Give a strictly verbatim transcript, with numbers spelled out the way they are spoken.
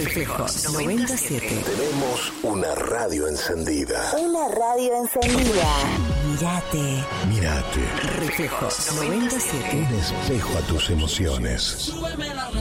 Reflejos noventa y siete. Tenemos una radio encendida. Una radio encendida. Mírate. Mírate. Reflejos noventa y siete. Un espejo a tus emociones. Súbeme la